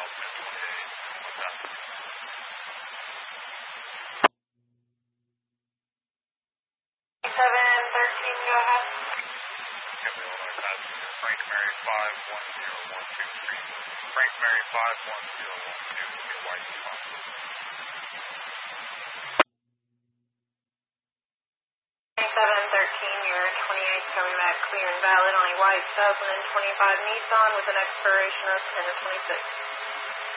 713, go ahead. Illinois passenger Frank Mary 51012. Frank Mary 51012, your white spot. 713, your 28 coming back clear and valid on a white 2025 Nissan with an expiration of 10 of 26.